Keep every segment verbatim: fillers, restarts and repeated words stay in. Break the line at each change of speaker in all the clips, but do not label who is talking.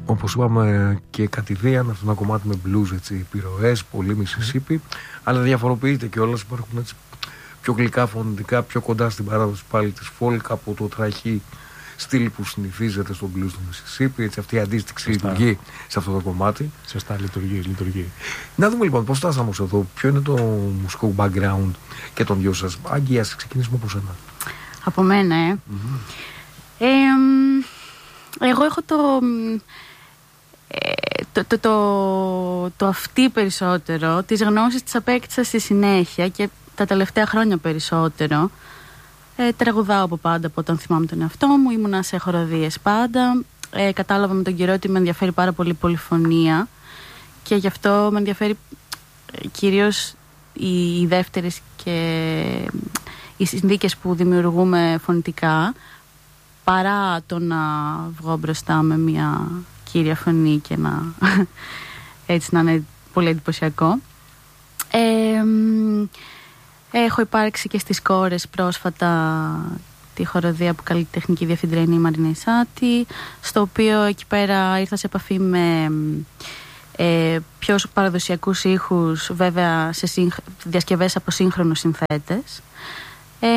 όπως είπαμε και κατηδίαν, αυτό είναι ένα κομμάτι με blues, έτσι, επιρροές, πολύ Mississippi, mm. αλλά διαφοροποιείται και όλες, υπάρχουν έτσι πιο γλυκά φωνητικά, πιο κοντά στην παράδοση πάλι της folk, από το τραχή στυλ που συνηθίζεται στο blues του Mississippi, έτσι, αυτή η αντίστοιξη λειτουργεί σε αυτό το κομμάτι.
Σωστά, λειτουργεί, λειτουργεί.
Να δούμε λοιπόν πώς φτάσαμε ως εδώ, ποιο είναι το μουσικό background και των δυο σας. Άγγι, ας ξεκινήσουμε από σένα.
Από μένα, ε. Mm-hmm. ε εγώ έχω το, ε, το, το, το, το αυτή περισσότερο, τις γνώσεις τις απέκτησα στη συνέχεια και τα τελευταία χρόνια περισσότερο. Ε, τραγουδάω από πάντα, από όταν θυμάμαι τον εαυτό μου, ήμουνα σε χοροδίες πάντα. Ε, κατάλαβα με τον καιρό ότι με ενδιαφέρει πάρα πολύ η πολυφωνία και γι' αυτό με ενδιαφέρει ε, κυρίως οι, οι δεύτερες και οι συνθήκες που δημιουργούμε φωνητικά, παρά το να βγω μπροστά με μια κύρια φωνή και να έτσι να είναι πολύ εντυπωσιακό. Ε, έχω υπάρξει και στις Κόρες πρόσφατα τη χοροδία που καλλιτεχνική διευθύντρια είναι η Μαρίνα Ισάτη, στο οποίο εκεί πέρα ήρθα σε επαφή με ε, πιο παραδοσιακούς ήχους, βέβαια σε σύγχ... διασκευές από σύγχρονους συνθέτες. Ε,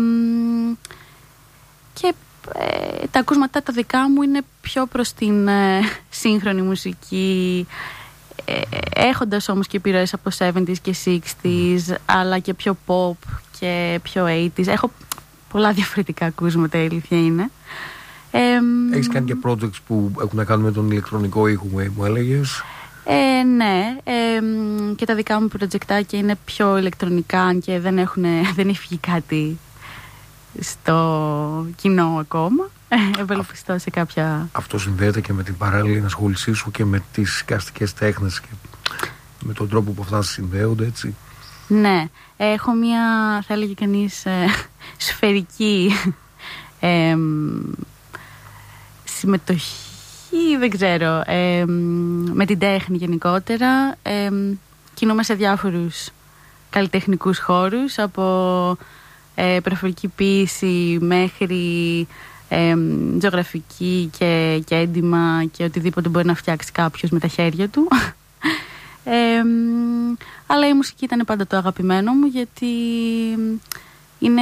και ε, τα ακούσματα τα δικά μου είναι πιο προς την ε, σύγχρονη μουσική, ε, έχοντας όμως και επιρροές από εβδομήντα και εξήντα, αλλά και πιο pop και πιο ογδόντα. Έχω πολλά διαφορετικά ακούσματα, η αλήθεια είναι. Ε,
Έχεις κάνει και projects που έχουν να κάνουν με τον ηλεκτρονικό ήχο, μου έλεγες.
Ε, ναι, ε, και τα δικά μου προτζεκτάκια είναι πιο ηλεκτρονικά και δεν, έχουν, δεν έχει βγει κάτι στο κοινό ακόμα. Ευελπιστώ σε κάποια...
Αυτό συνδέεται και με την παράλληλη ενασχόλησή σου και με τις σκαστικές τέχνες και με τον τρόπο που αυτά συνδέονται, έτσι.
Ναι, έχω μια, θα έλεγε κανείς, ε, σφαιρική ε, συμμετοχή, δεν ξέρω, ε, με την τέχνη γενικότερα. Ε, κινούμαι σε διάφορους καλλιτεχνικούς χώρους, από ε, προφορική ποίηση μέχρι ε, ζωγραφική και, και έντυμα και οτιδήποτε μπορεί να φτιάξει κάποιος με τα χέρια του. Ε, αλλά η μουσική ήταν πάντα το αγαπημένο μου, γιατί είναι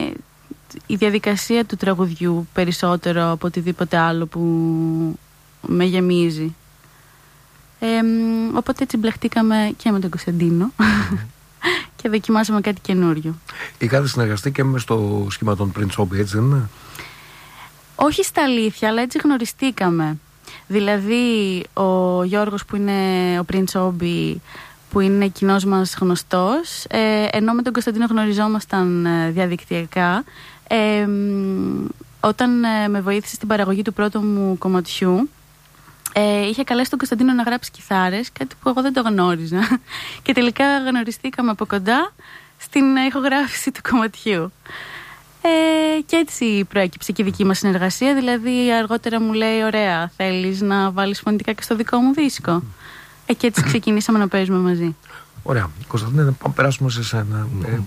η διαδικασία του τραγουδιού περισσότερο από οτιδήποτε άλλο που με γεμίζει. Ε, οπότε έτσι μπλεχτήκαμε και με τον Κωνσταντίνο και δοκιμάσαμε κάτι καινούριο.
Είχατε συνεργαστεί και με στο σχήμα των Prince Obi, έτσι δεν είναι?
Όχι στα αλήθεια, αλλά έτσι γνωριστήκαμε. Δηλαδή ο Γιώργος που είναι ο Prince Obi, που είναι κοινός μας γνωστός, ε, ενώ με τον Κωνσταντίνο γνωριζόμασταν ε, διαδικτυακά, ε, όταν ε, με βοήθησε στην παραγωγή του πρώτου μου κομματιού, ε, είχε καλέσει τον Κωνσταντίνο να γράψει κιθάρες, κάτι που εγώ δεν το γνώριζα, και τελικά γνωριστήκαμε από κοντά στην ηχογράφηση του κομματιού. Ε, και έτσι προέκυψε και η δική μας συνεργασία. Δηλαδή αργότερα μου λέει, ωραία, θέλεις να βάλεις φωνητικά και στο δικό μου δίσκο? ε, Και έτσι ξεκινήσαμε να παίζουμε μαζί.
Ωραία, Κωνσταντίνε, να περάσουμε σε σένα. mm. ε,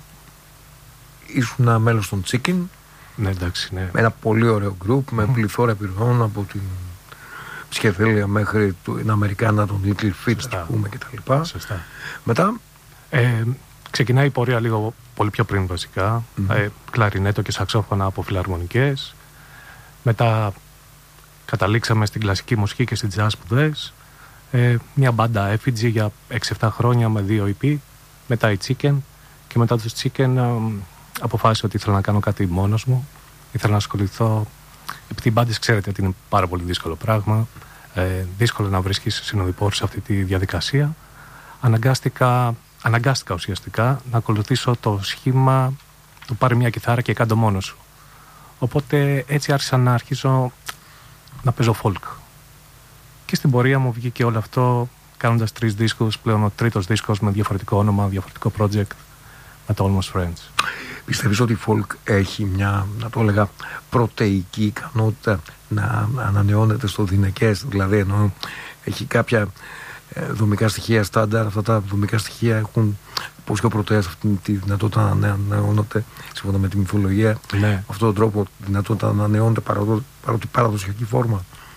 Ήσουν ένα μέλος των Chicken.
Ναι, εντάξει, ναι.
Με ένα πολύ ωραίο γκρουπ, με mm. πληθώρα επιρροών από την ψυχεδέλεια μέχρι την Αμερικάνα, τον Little Feat, ας πούμε, κτλ.
Σωστά.
Μετά
ε, ξεκινάει η πορεία λίγο πολύ πιο πριν, βασικά. Mm-hmm. Ε, κλαρινέτο και σαξόφωνα από φιλαρμονικές. Μετά καταλήξαμε στην κλασική μουσική και στις jazz σπουδές. Ε, μια μπάντα έφιτζι για έξι εφτά χρόνια με δύο ι πι. Μετά η Chicken. Και μετά τους Chicken ε, αποφάσισα ότι ήθελα να κάνω κάτι μόνος μου. Ήθελα να ασχοληθώ. Επειδή οι μπάντες ξέρετε ότι είναι πάρα πολύ δύσκολο πράγμα. Ε, δύσκολο να βρίσκεις συνοδοιπόρους σε αυτή τη διαδικασία. Αναγκάστηκα... Αναγκάστηκα ουσιαστικά να ακολουθήσω το σχήμα του πάρε μια κιθάρα και κάντο μόνος σου. Οπότε έτσι άρχισα να αρχίζω να παίζω folk. Και στην πορεία μου βγήκε όλο αυτό κάνοντας τρεις δίσκους, πλέον ο τρίτος δίσκος με διαφορετικό όνομα, διαφορετικό project, με το Almost Friends.
Πιστεύεις ότι η folk έχει μια, να το έλεγα, πρωτεϊκή ικανότητα να ανανεώνεται στο δυναικές, δηλαδή ενώ έχει κάποια δομικά στοιχεία στάνταρ, αυτά τα δομικά στοιχεία έχουν πως και ο πρωτέας αυτή τη δυνατότητα να ανανεώνονται σύμφωνα με τη μυθολογία,
ναι.
αυτόν τον τρόπο δυνατότητα να ανανεώνεται παρότι παραδοσιακή φόρμα?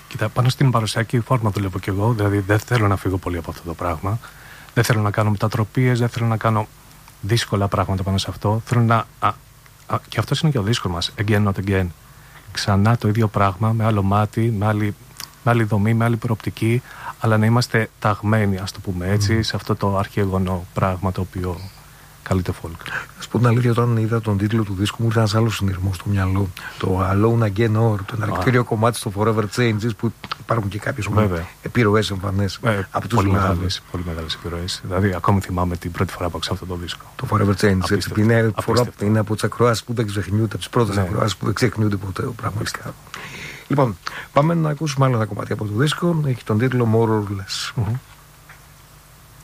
Κοίτα, πάνω στην παρουσιακή φόρμα δουλεύω κι εγώ, δηλαδή δεν θέλω να φύγω πολύ από αυτό το πράγμα. Δεν θέλω να κάνω μετατροπίες, δεν θέλω να κάνω δύσκολα πράγματα πάνω σε αυτό. Θέλω να. Α, α, και αυτό είναι και ο δύσκολο μας. Again, not again. Ξανά το ίδιο πράγμα, με άλλο μάτι, με άλλη, με άλλη δομή, με άλλη προοπτική, αλλά να είμαστε ταγμένοι, ας το πούμε έτσι, mm. σε αυτό το αρχαιγωνό πράγμα το οποίο καλείται folk.
Α πω την αλήθεια, όταν είδα τον τίτλο του δίσκου μου, ήρθε ένα άλλο συνειρμό στο μυαλό. Το Alone Again Or, το εναρκτήριο κομμάτι στο Forever Changes, που υπάρχουν και κάποιες επιρροές εμφανές ε, από τους Λάδες.
Πολύ μεγάλες επιρροές. Δηλαδή, ακόμη θυμάμαι την πρώτη φορά που άκουσα αυτό το δίσκο.
Το Forever Changes. Έτσι, είναι, φορά, είναι από τις ακροάσεις που δεν ξεχνιούνται, από τις πρώτες ναι. ακροάσεις που δεν ξεχνιούνται ποτέ, πραγματικά. Λοιπόν, πάμε να ακούσουμε άλλο ένα κομμάτι από το δίσκο. Έχει τον τίτλο More or Less. Mm-hmm.